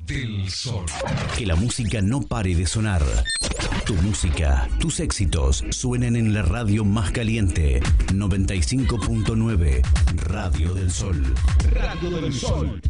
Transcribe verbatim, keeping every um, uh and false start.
del Sol. Que la música no pare de sonar. Tu música, tus éxitos suenan en la radio más caliente. noventa y cinco punto nueve Radio del Sol. Radio del Sol.